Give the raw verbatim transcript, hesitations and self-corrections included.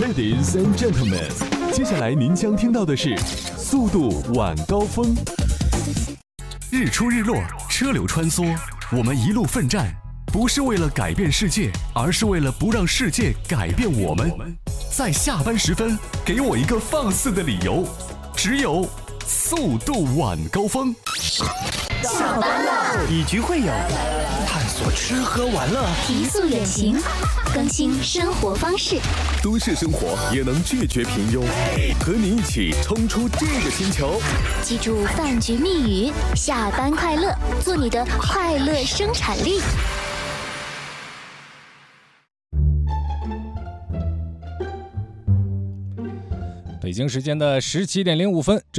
Ladies and gentlemen， 接下来您将听到的是速度晚高峰。日出日落，车流穿梭，我们一路奋战，不是为了改变世界，而是为了不让世界改变我们。在下班时分，给我一个放肆的理由，只有速度晚高峰。 下班了， 以局会友，探索吃喝玩乐， 提速远行，更新生活方式。 都市生活也能拒绝平庸，和你一起冲出这个星球。 记住饭局密语：下班快乐，做你的快乐生产力。 北京时间的十七点零五分。